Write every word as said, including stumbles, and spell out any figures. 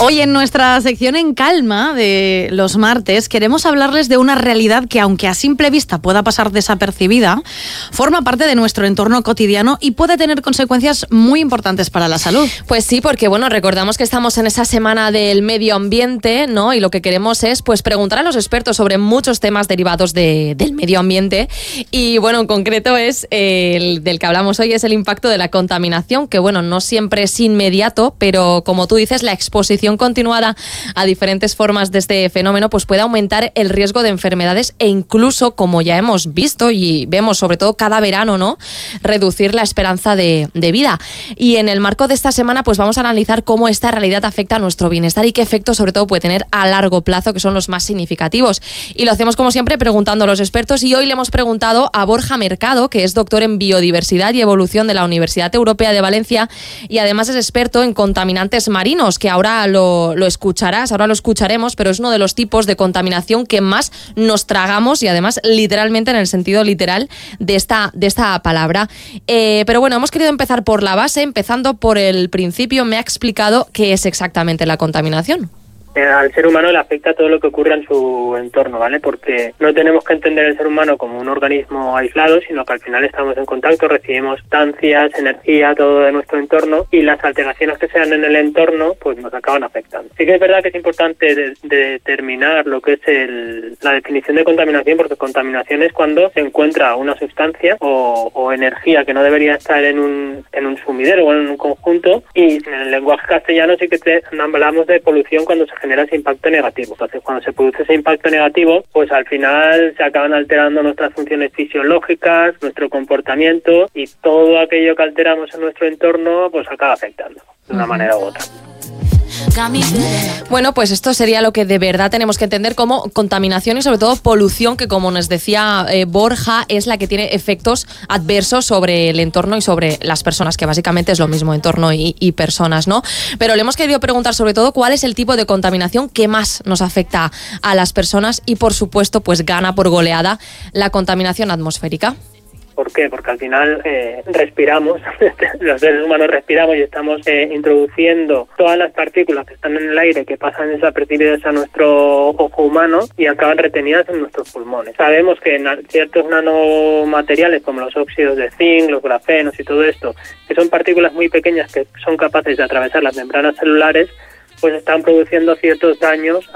Hoy en nuestra sección En Calma de los martes queremos hablarles de una realidad que, aunque a simple vista pueda pasar desapercibida, forma parte de nuestro entorno cotidiano y puede tener consecuencias muy importantes para la salud. Pues sí, porque bueno, recordamos que estamos en esa semana del medio ambiente, ¿no? Y lo que queremos es pues preguntar a los expertos sobre muchos temas derivados de, del medio ambiente. Y bueno, en concreto es eh, el del que hablamos hoy, es el impacto de la contaminación, que bueno, no siempre es inmediato, pero como tú dices, la exposición continuada a diferentes formas de este fenómeno pues puede aumentar el riesgo de enfermedades e incluso, como ya hemos visto y vemos sobre todo cada verano, ¿no?, reducir la esperanza de, de vida. Y en el marco de esta semana pues vamos a analizar cómo esta realidad afecta a nuestro bienestar y qué efectos sobre todo puede tener a largo plazo, que son los más significativos. Y lo hacemos como siempre preguntando a los expertos, y hoy le hemos preguntado a Borja Mercado, que es doctor en Biodiversidad y Evolución de la Universidad Europea de Valencia y además es experto en contaminantes marinos, que ahora lo Lo, lo escucharás, ahora lo escucharemos, pero es uno de los tipos de contaminación que más nos tragamos y además literalmente en el sentido literal de esta, de esta palabra. Eh, pero bueno, hemos querido empezar por la base, empezando por el principio. Me ha explicado qué es exactamente la contaminación. Al ser humano le afecta todo lo que ocurre en su entorno, ¿vale? Porque no tenemos que entender el ser humano como un organismo aislado, sino que al final estamos en contacto, recibimos sustancias, energía, todo de nuestro entorno, y las alteraciones que sean en el entorno pues nos acaban afectando. Sí que es verdad que es importante de, de determinar lo que es el, la definición de contaminación, porque contaminación es cuando se encuentra una sustancia o, o energía que no debería estar en un, en un sumidero o en un conjunto, y en el lenguaje castellano sí que te, hablamos de polución cuando se genera ese impacto negativo. Entonces, cuando se produce ese impacto negativo, pues al final se acaban alterando nuestras funciones fisiológicas, nuestro comportamiento, y todo aquello que alteramos en nuestro entorno, pues acaba afectando de una uh-huh. manera u otra. Bueno, pues esto sería lo que de verdad tenemos que entender como contaminación y sobre todo polución, que como nos decía eh, Borja, es la que tiene efectos adversos sobre el entorno y sobre las personas, que básicamente es lo mismo, entorno y, y personas, ¿no? Pero le hemos querido preguntar sobre todo cuál es el tipo de contaminación que más nos afecta a las personas y por supuesto pues gana por goleada la contaminación atmosférica. ¿Por qué? Porque al final eh, respiramos, los seres humanos respiramos y estamos eh, introduciendo todas las partículas que están en el aire, que pasan desapercibidas a nuestro ojo humano y acaban retenidas en nuestros pulmones. Sabemos que en ciertos nanomateriales como los óxidos de zinc, los grafenos y todo esto, que son partículas muy pequeñas que son capaces de atravesar las membranas celulares, pues están produciendo ciertos daños